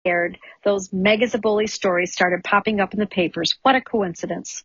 aired, those Megazaboli stories started popping up in the papers. What a coincidence.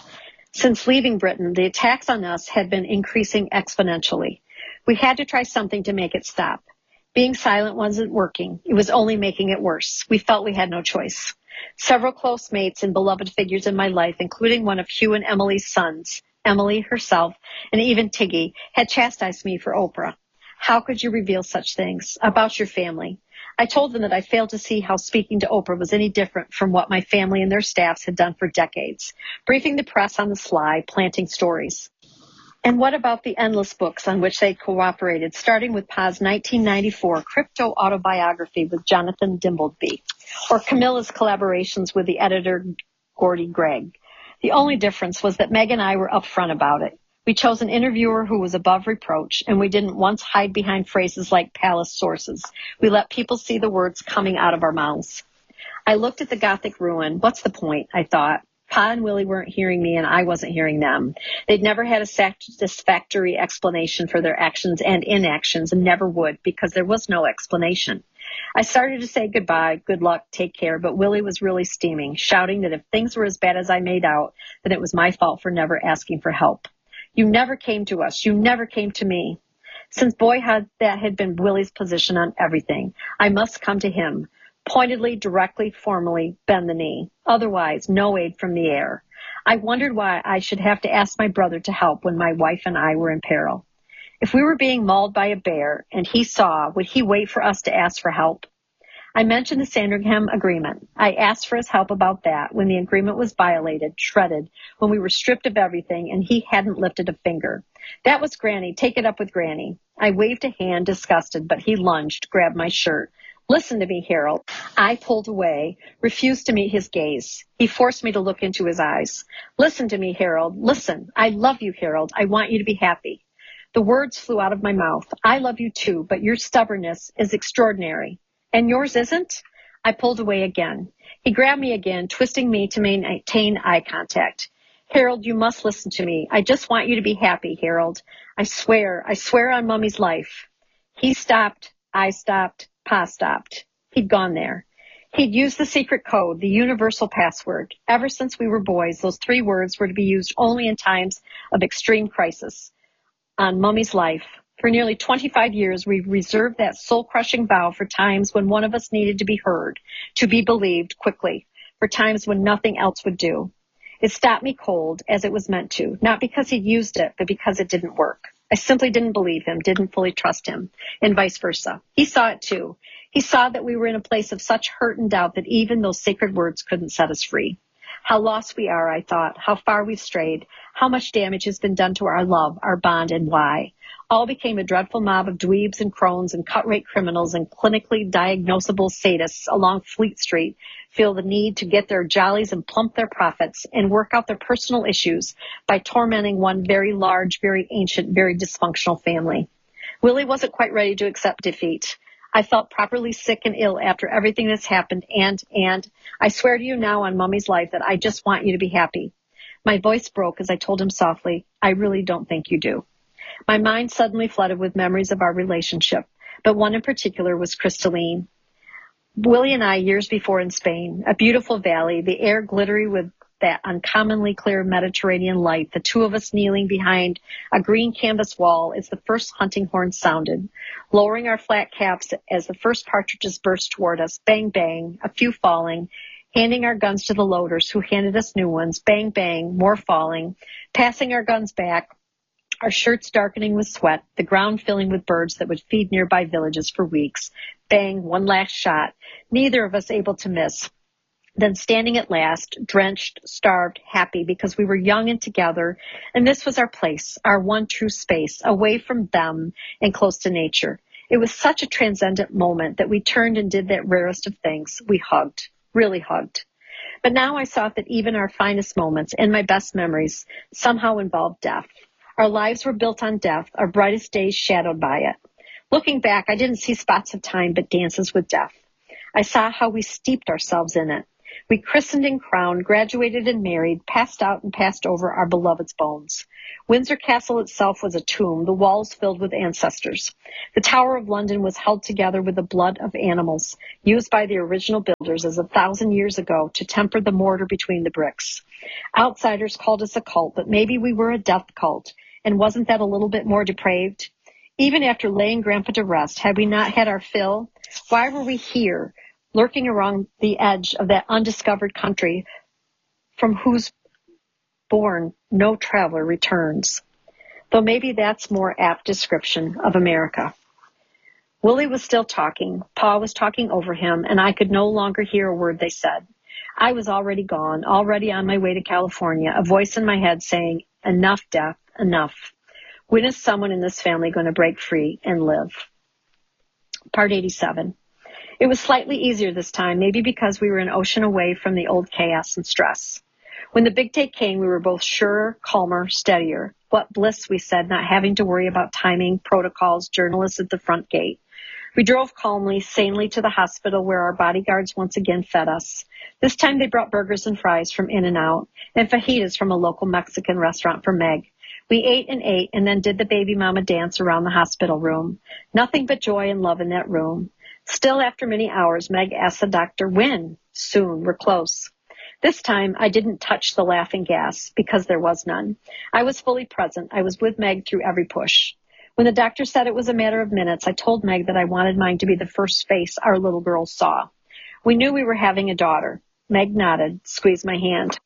Since leaving Britain, the attacks on us had been increasing exponentially. We had to try something to make it stop. Being silent wasn't working. It was only making it worse. We felt we had no choice. Several close mates and beloved figures in my life, including one of Hugh and Emily's sons, Emily herself, and even Tiggy, had chastised me for Oprah. How could you reveal such things about your family? I told them that I failed to see how speaking to Oprah was any different from what my family and their staffs had done for decades, briefing the press on the sly, planting stories. And what about the endless books on which they cooperated, starting with Pa's 1994 crypto-autobiography with Jonathan Dimbleby, or Camilla's collaborations with the editor Gordy Gregg? The only difference was that Meg and I were upfront about it. We chose an interviewer who was above reproach, and we didn't once hide behind phrases like palace sources. We let people see the words coming out of our mouths. I looked at the Gothic ruin. What's the point? I thought. Pa and Willie weren't hearing me, and I wasn't hearing them. They'd never had a satisfactory explanation for their actions and inactions, and never would, because there was no explanation. I started to say goodbye, good luck, take care, but Willie was really steaming, shouting that if things were as bad as I made out, then it was my fault for never asking for help. You never came to us. You never came to me. Since boyhood, that had been Willie's position on everything. I must come to him. Pointedly, directly, formally, bend the knee. Otherwise, no aid from the air. I wondered why I should have to ask my brother to help when my wife and I were in peril. If we were being mauled by a bear and he saw, would he wait for us to ask for help? I mentioned the Sandringham Agreement. I asked for his help about that when the agreement was violated, shredded, when we were stripped of everything and he hadn't lifted a finger. That was Granny. Take it up with Granny. I waved a hand, disgusted, but he lunged, grabbed my shirt. Listen to me, Harold. I pulled away, refused to meet his gaze. He forced me to look into his eyes. Listen to me, Harold. Listen. I love you, Harold. I want you to be happy. The words flew out of my mouth. I love you too, but your stubbornness is extraordinary. And yours isn't? I pulled away again. He grabbed me again, twisting me to maintain eye contact. Harold, you must listen to me. I just want you to be happy, Harold. I swear on Mummy's life. He stopped. I stopped. Pa stopped. He'd gone there. He'd used the secret code, the universal password. Ever since we were boys, those 3 words were to be used only in times of extreme crisis. On Mummy's life. For nearly 25 years, we reserved that soul-crushing vow for times when one of us needed to be heard, to be believed quickly, for times when nothing else would do. It stopped me cold, as it was meant to, not because he'd used it, but because it didn't work. I simply didn't believe him, didn't fully trust him, and vice versa. He saw it too. He saw that we were in a place of such hurt and doubt that even those sacred words couldn't set us free. How lost we are, I thought, how far we've strayed, how much damage has been done to our love, our bond, and why. All became a dreadful mob of dweebs and crones and cut-rate criminals and clinically diagnosable sadists along Fleet Street feel the need to get their jollies and plump their profits and work out their personal issues by tormenting one very large, very ancient, very dysfunctional family. Willie wasn't quite ready to accept defeat. I felt properly sick and ill after everything that's happened, and I swear to you now on Mummy's life that I just want you to be happy. My voice broke as I told him softly, I really don't think you do. My mind suddenly flooded with memories of our relationship, but one in particular was Crystalline. Willie and I, years before in Spain, a beautiful valley, the air glittery with that uncommonly clear Mediterranean light, the 2 of us kneeling behind a green canvas wall as the first hunting horn sounded, lowering our flat caps as the first partridges burst toward us, bang, bang, a few falling, handing our guns to the loaders who handed us new ones, bang, bang, more falling, passing our guns back, our shirts darkening with sweat, the ground filling with birds that would feed nearby villages for weeks. Bang, one last shot, neither of us able to miss. Then standing at last, drenched, starved, happy because we were young and together, and this was our place, our one true space, away from them and close to nature. It was such a transcendent moment that we turned and did that rarest of things. We hugged, really hugged. But now I saw that even our finest moments and my best memories somehow involved death. Our lives were built on death, our brightest days shadowed by it. Looking back, I didn't see spots of time but dances with death. I saw how we steeped ourselves in it. We christened and crowned, graduated and married, passed out and passed over our beloved's bones. Windsor Castle itself was a tomb, the walls filled with ancestors. The Tower of London was held together with the blood of animals, used by the original builders as 1,000 years ago to temper the mortar between the bricks. Outsiders called us a cult, but maybe we were a death cult, and wasn't that a little bit more depraved? Even after laying Grandpa to rest, had we not had our fill? Why were we here, lurking around the edge of that undiscovered country from whose bourne no traveler returns? Though maybe that's more apt description of America. Willie was still talking. Pa was talking over him, and I could no longer hear a word they said. I was already gone, already on my way to California, a voice in my head saying, enough, Death, enough. When is someone in this family going to break free and live? Part 87. It was slightly easier this time, maybe because we were an ocean away from the old chaos and stress. When the big take came, we were both surer, calmer, steadier. What bliss, we said, not having to worry about timing, protocols, journalists at the front gate. We drove calmly, sanely to the hospital where our bodyguards once again fed us. This time they brought burgers and fries from In-N-Out and fajitas from a local Mexican restaurant for Meg. We ate and then did the baby mama dance around the hospital room. Nothing but joy and love in that room. Still after many hours, Meg asked the doctor, when? Soon, we're close. This time, I didn't touch the laughing gas because there was none. I was fully present. I was with Meg through every push. When the doctor said it was a matter of minutes, I told Meg that I wanted mine to be the first face our little girl saw. We knew we were having a daughter. Meg nodded, squeezed my hand.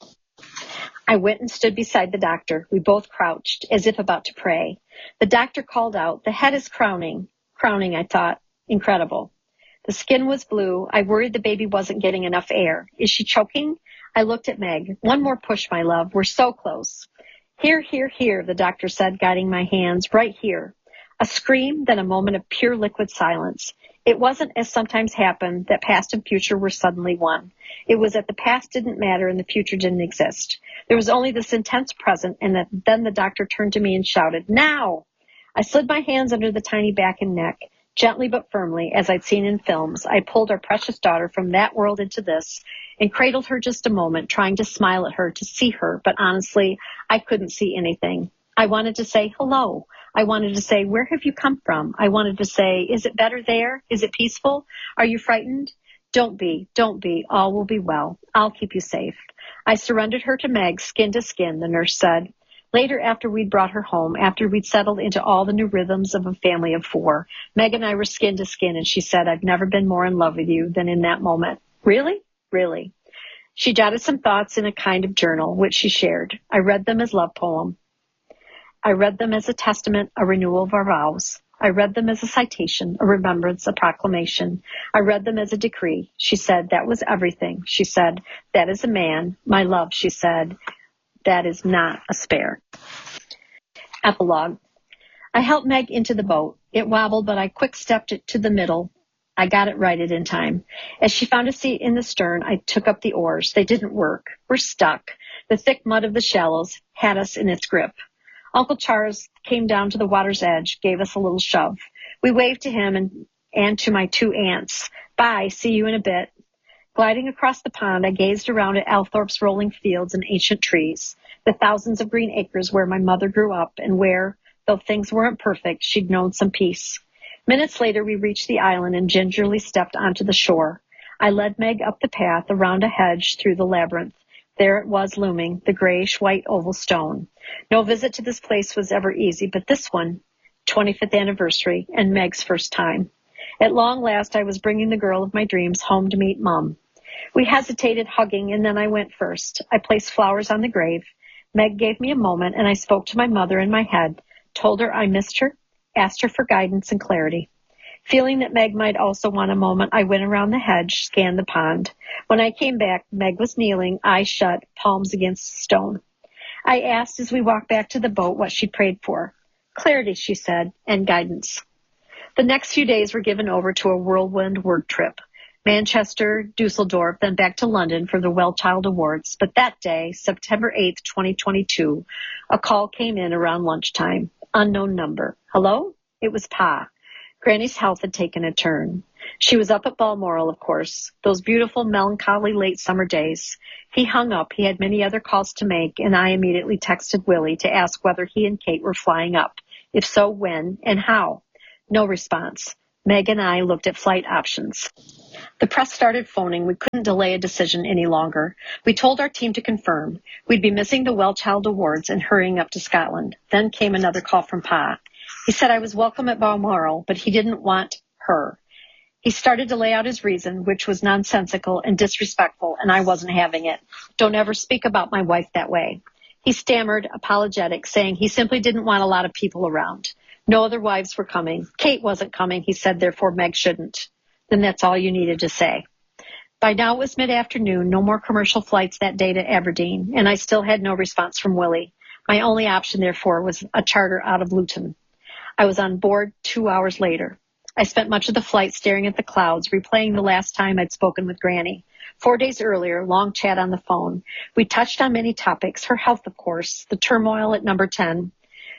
I went and stood beside the doctor. We both crouched, as if about to pray. The doctor called out, the head is crowning. Crowning, I thought. Incredible. The skin was blue. I worried the baby wasn't getting enough air. Is she choking? I looked at Meg. One more push, my love. We're so close. Here, here, here, the doctor said, guiding my hands. Right here. A scream, then a moment of pure liquid silence. It wasn't, as sometimes happened, that past and future were suddenly one. It was that the past didn't matter and the future didn't exist. There was only this intense present, and then the doctor turned to me and shouted, now! I slid my hands under the tiny back and neck. Gently but firmly, as I'd seen in films, I pulled our precious daughter from that world into this and cradled her just a moment, trying to smile at her, to see her, but honestly, I couldn't see anything. I wanted to say hello. I wanted to say, where have you come from? I wanted to say, is it better there? Is it peaceful? Are you frightened? Don't be. All will be well. I'll keep you safe. I surrendered her to Meg, skin to skin, the nurse said. Later, after we'd brought her home, after we'd settled into all the new rhythms of a family of 4, Meg and I were skin to skin, and she said, I've never been more in love with you than in that moment. Really? Really. She jotted some thoughts in a kind of journal, which she shared. I read them as love poem. I read them as a testament, a renewal of our vows. I read them as a citation, a remembrance, a proclamation. I read them as a decree. She said, that was everything. She said, that is a man. My love, she said, that is not a spare. Epilogue. I helped Meg into the boat. It wobbled, but I quick-stepped it to the middle. I got it righted in time. As she found a seat in the stern, I took up the oars. They didn't work. We're stuck. The thick mud of the shallows had us in its grip. Uncle Charles came down to the water's edge, gave us a little shove. We waved to him and to my 2 aunts. Bye, see you in a bit. Gliding across the pond, I gazed around at Althorp's rolling fields and ancient trees, the thousands of green acres where my mother grew up and where, though things weren't perfect, she'd known some peace. Minutes later, we reached the island and gingerly stepped onto the shore. I led Meg up the path, around a hedge, through the labyrinth. There it was looming, the grayish-white oval stone. No visit to this place was ever easy, but this one, 25th anniversary, and Meg's first time. At long last, I was bringing the girl of my dreams home to meet Mom. We hesitated, hugging, and then I went first. I placed flowers on the grave. Meg gave me a moment, and I spoke to my mother in my head, told her I missed her, asked her for guidance and clarity. Feeling that Meg might also want a moment, I went around the hedge, scanned the pond. When I came back, Meg was kneeling, eyes shut, palms against the stone. I asked as we walked back to the boat what she prayed for. Clarity, she said, and guidance. The next few days were given over to a whirlwind work trip. Manchester, Dusseldorf, then back to London for the Well Child Awards. But that day, September 8th, 2022, a call came in around lunchtime. Unknown number. Hello? It was Pa. Granny's health had taken a turn. She was up at Balmoral, of course, those beautiful, melancholy late summer days. He hung up. He had many other calls to make, and I immediately texted Willie to ask whether he and Kate were flying up. If so, when and how? No response. Meg and I looked at flight options. The press started phoning. We couldn't delay a decision any longer. We told our team to confirm. We'd be missing the Wellchild Awards and hurrying up to Scotland. Then came another call from Pa. He said I was welcome at Balmoral, but he didn't want her. He started to lay out his reason, which was nonsensical and disrespectful, and I wasn't having it. Don't ever speak about my wife that way. He stammered, apologetic, saying he simply didn't want a lot of people around. No other wives were coming. Kate wasn't coming, he said, therefore Meg shouldn't. Then that's all you needed to say. By now it was mid-afternoon, no more commercial flights that day to Aberdeen, and I still had no response from Willie. My only option, therefore, was a charter out of Luton. I was on board 2 hours later. I spent much of the flight staring at the clouds, replaying the last time I'd spoken with Granny. 4 days earlier, long chat on the phone. We touched on many topics, her health, of course, the turmoil at number 10,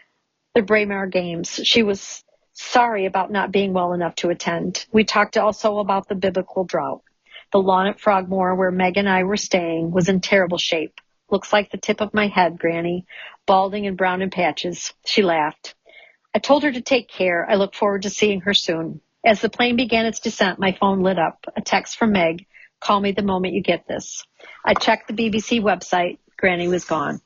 the Braemar Games. She was sorry about not being well enough to attend. We talked also about the biblical drought. The lawn at Frogmore, where Meg and I were staying, was in terrible shape. Looks like the tip of my head, Granny, balding and brown in patches. She laughed. I told her to take care. I look forward to seeing her soon. As the plane began its descent, my phone lit up. A text from Meg. Call me the moment you get this. I checked the BBC website. Granny was gone.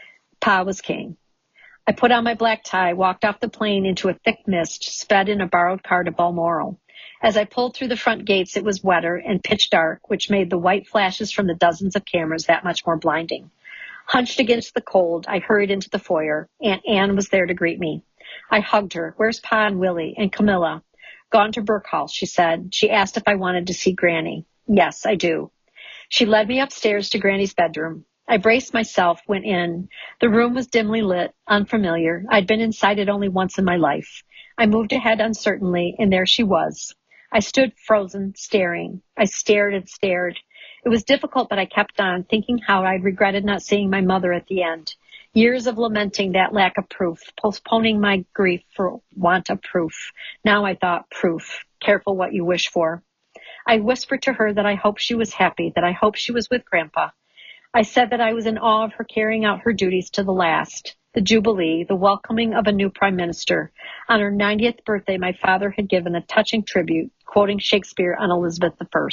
Pa was king. I put on my black tie, walked off the plane into a thick mist, sped in a borrowed car to Balmoral. As I pulled through the front gates, it was wetter and pitch dark, which made the white flashes from the dozens of cameras that much more blinding. Hunched against the cold, I hurried into the foyer. Aunt Anne was there to greet me. I hugged her. Where's Pa and Willie and Camilla? Gone to Birkhall, she said. She asked if I wanted to see Granny. Yes, I do. She led me upstairs to Granny's bedroom. I braced myself, went in. The room was dimly lit, unfamiliar. I'd been inside it only once in my life. I moved ahead uncertainly, and there she was. I stood frozen, staring. I stared and stared. It was difficult, but I kept on, thinking how I'd regretted not seeing my mother at the end. Years of lamenting that lack of proof, postponing my grief for want of proof. Now I thought, proof. Careful what you wish for. I whispered to her that I hoped she was happy, that I hoped she was with Grandpa. I said that I was in awe of her carrying out her duties to the last. The Jubilee, the welcoming of a new Prime Minister. On her 90th birthday, my father had given a touching tribute, quoting Shakespeare on Elizabeth I.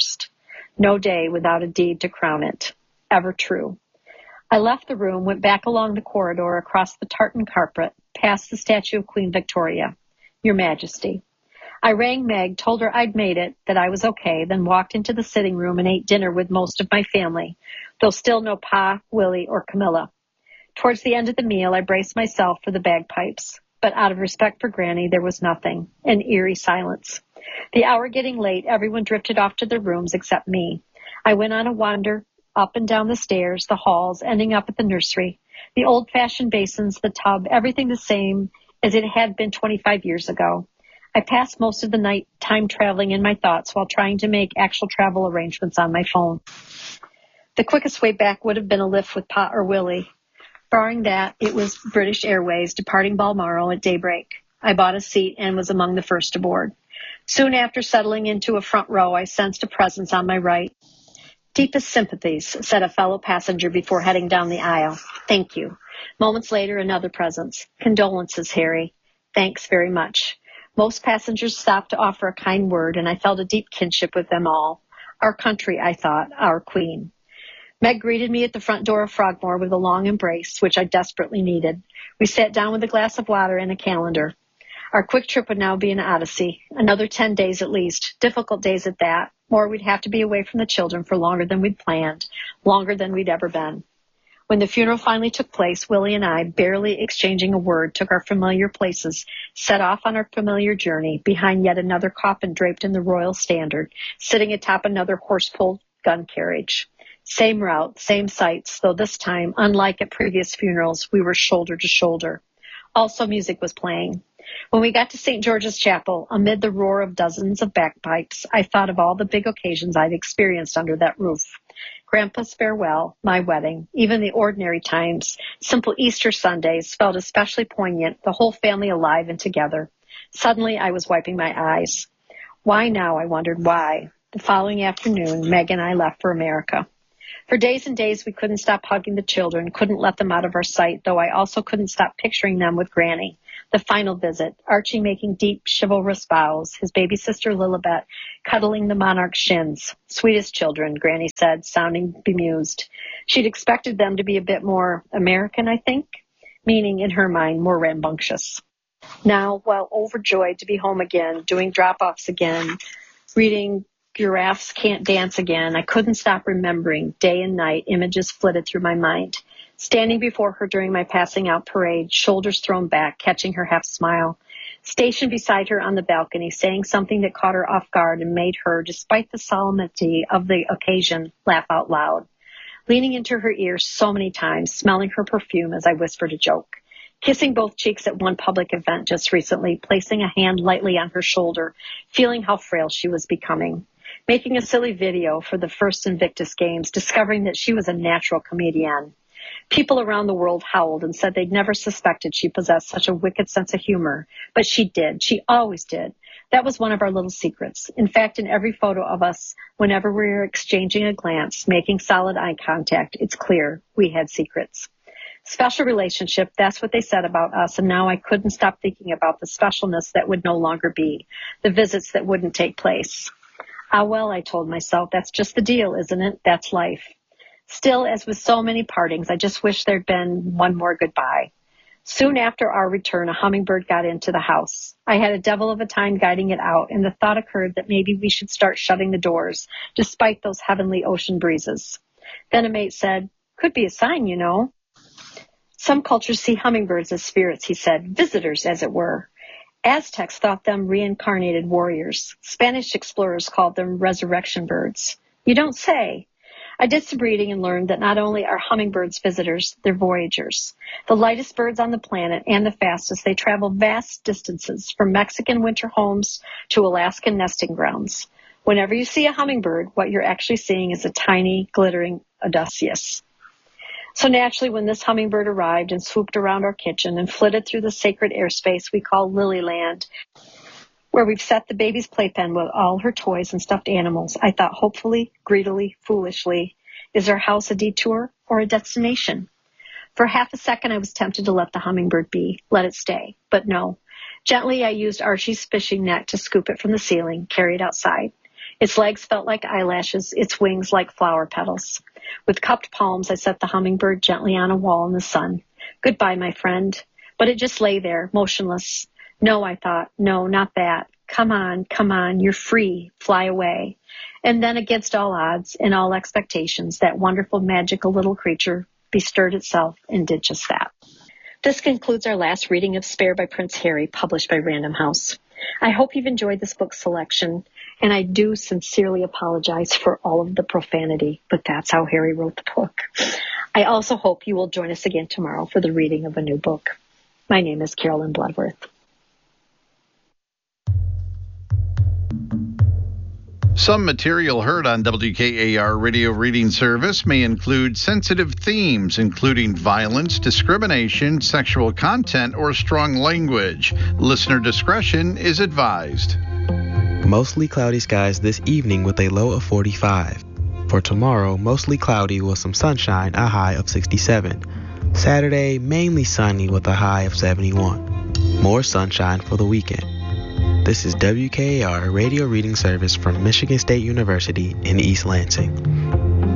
No day without a deed to crown it. Ever true. I left the room, went back along the corridor, across the tartan carpet, past the statue of Queen Victoria. Your Majesty. I rang Meg, told her I'd made it, that I was okay, then walked into the sitting room and ate dinner with most of my family, though still no Pa, Willie, or Camilla. Towards the end of the meal, I braced myself for the bagpipes, but out of respect for Granny, there was nothing, an eerie silence. The hour getting late, everyone drifted off to their rooms except me. I went on a wander, up and down the stairs, the halls, ending up at the nursery. The old-fashioned basins, the tub, everything the same as it had been 25 years ago. I passed most of the night time traveling in my thoughts while trying to make actual travel arrangements on my phone. The quickest way back would have been a lift with Pa or Willie. Barring that, it was British Airways departing Balmoral at daybreak. I bought a seat and was among the first aboard. Soon after settling into a front row, I sensed a presence on my right. Deepest sympathies, said a fellow passenger before heading down the aisle. Thank you. Moments later, another presence. Condolences, Harry. Thanks very much. Most passengers stopped to offer a kind word, and I felt a deep kinship with them all. Our country, I thought, our queen. Meg greeted me at the front door of Frogmore with a long embrace, which I desperately needed. We sat down with a glass of water and a calendar. Our quick trip would now be an odyssey, another 10 days at least, difficult days at that, or we'd have to be away from the children for longer than we'd planned, longer than we'd ever been. When the funeral finally took place, Willie and I, barely exchanging a word, took our familiar places, set off on our familiar journey, behind yet another coffin draped in the royal standard, sitting atop another horse-pulled gun carriage. Same route, same sights, though this time, unlike at previous funerals, we were shoulder to shoulder. Also music was playing. When we got to St. George's Chapel, amid the roar of dozens of bagpipes, I thought of all the big occasions I'd experienced under that roof. Grandpa's farewell, my wedding, even the ordinary times, simple Easter Sundays felt especially poignant, the whole family alive and together. Suddenly I was wiping my eyes. Why now? I wondered why. The following afternoon, Meg and I left for America. For days and days, we couldn't stop hugging the children, couldn't let them out of our sight, though I also couldn't stop picturing them with Granny. The final visit, Archie making deep, chivalrous bows, his baby sister Lilibet cuddling the monarch's shins. Sweetest children, Granny said, sounding bemused. She'd expected them to be a bit more American, I think, meaning, in her mind, more rambunctious. Now, while overjoyed to be home again, doing drop-offs again, reading Giraffes Can't Dance again, I couldn't stop remembering, day and night, images flitted through my mind. Standing before her during my passing out parade, shoulders thrown back, catching her half smile. Stationed beside her on the balcony, saying something that caught her off guard and made her, despite the solemnity of the occasion, laugh out loud. Leaning into her ear so many times, smelling her perfume as I whispered a joke. Kissing both cheeks at one public event just recently, placing a hand lightly on her shoulder, feeling how frail she was becoming. Making a silly video for the first Invictus Games, discovering that she was a natural comedian. People around the world howled and said they'd never suspected she possessed such a wicked sense of humor. But she did. She always did. That was one of our little secrets. In fact, in every photo of us, whenever we were exchanging a glance, making solid eye contact, it's clear we had secrets. Special relationship, that's what they said about us, and now I couldn't stop thinking about the specialness that would no longer be, the visits that wouldn't take place. Ah, well, I told myself, that's just the deal, isn't it? That's life. Still, as with so many partings, I just wish there'd been one more goodbye. Soon after our return, a hummingbird got into the house. I had a devil of a time guiding it out, and the thought occurred that maybe we should start shutting the doors, despite those heavenly ocean breezes. Then a mate said, could be a sign, you know. Some cultures see hummingbirds as spirits, he said, visitors, as it were. Aztecs thought them reincarnated warriors. Spanish explorers called them resurrection birds. You don't say. I did some reading and learned that not only are hummingbirds visitors, they're voyagers. The lightest birds on the planet and the fastest, they travel vast distances from Mexican winter homes to Alaskan nesting grounds. Whenever you see a hummingbird, what you're actually seeing is a tiny, glittering Odysseus. So naturally, when this hummingbird arrived and swooped around our kitchen and flitted through the sacred airspace we call Lilyland, where we've set the baby's playpen with all her toys and stuffed animals, I thought hopefully, greedily, foolishly, is our house a detour or a destination? For half a second, I was tempted to let the hummingbird be, let it stay, but no. Gently, I used Archie's fishing net to scoop it from the ceiling, carry it outside. Its legs felt like eyelashes, its wings like flower petals. With cupped palms, I set the hummingbird gently on a wall in the sun. Goodbye, my friend. But it just lay there, motionless. No, I thought, no, not that. Come on, you're free, fly away. And then against all odds and all expectations, that wonderful, magical little creature bestirred itself and did just that. This concludes our last reading of Spare by Prince Harry, published by Random House. I hope you've enjoyed this book selection, and I do sincerely apologize for all of the profanity, but that's how Harry wrote the book. I also hope you will join us again tomorrow for the reading of a new book. My name is Carolyn Bloodworth. Some material heard on WKAR Radio Reading Service may include sensitive themes, including violence, discrimination, sexual content, or strong language. Listener discretion is advised. Mostly cloudy skies this evening with a low of 45. For tomorrow, mostly cloudy with some sunshine, a high of 67. Saturday, mainly sunny with a high of 71. More sunshine for the weekend. This is WKAR Radio Reading Service from Michigan State University in East Lansing.